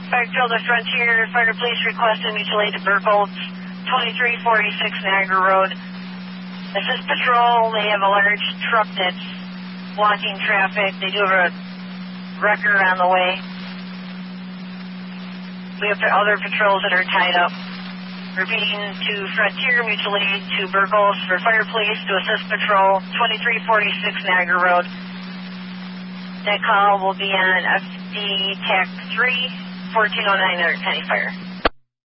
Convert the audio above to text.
Fire Patrol to Frontier, Fire Police requesting mutual aid to Burkholz, 2346 Niagara Road. Assist Patrol, they have a large truck that's blocking traffic. They do have a wrecker on the way. We have other patrols that are tied up. Repeating to Frontier, mutual aid to Burkholz for Fire Police to assist Patrol, 2346 Niagara Road. That call will be on FD TAC 3, 1409 County Fire.